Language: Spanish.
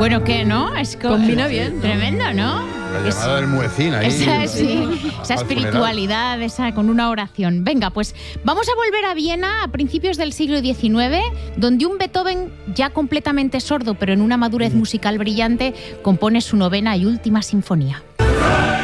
Bueno, ¿qué, no? Combina bien, ¿no? Tremendo, ¿no? La llamada del muecín ahí. Esa al espiritualidad, esa con una oración. Venga, pues vamos a volver a Viena a principios del siglo XIX, donde un Beethoven ya completamente sordo, pero en una madurez musical brillante, compone su novena y última sinfonía.